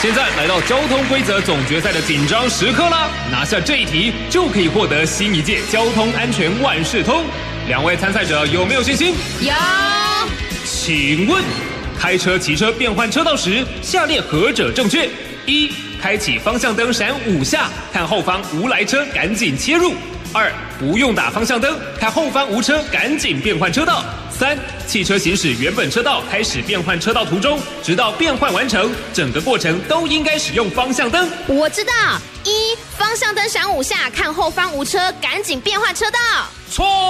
现在来到交通规则总决赛的紧张时刻啦！拿下这一题就可以获得新一届交通安全万事通。两位参赛者有没有信心？ 有。 请问，开车、骑车变换车道时，下列何者正确？1. 开启方向灯闪5下，看后方无来车，赶紧切入。2. 不用打方向灯，看后方无车，赶紧变换车道。3. 汽车行驶原本车道，开始变换车道途中，直到变换完成，整个过程都应该使用方向灯。 我知道，1. 方向灯闪5下，看后方无车，赶紧变换车道。 错。